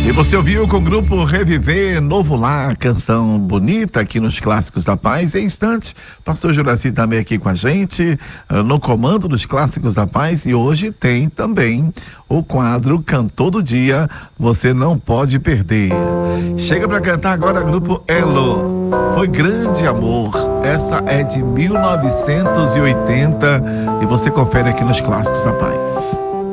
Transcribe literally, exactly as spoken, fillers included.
E você ouviu com o grupo Reviver, Novo Lar, canção bonita aqui nos Clássicos da Paz. Em instantes, pastor Juraci também aqui com a gente, no comando dos Clássicos da Paz. E hoje tem também o quadro Cantor do Dia, você não pode perder. Chega para cantar agora, grupo Elo. Foi Grande Amor. Essa é de mil novecentos e oitenta e você confere aqui nos Clássicos da Paz.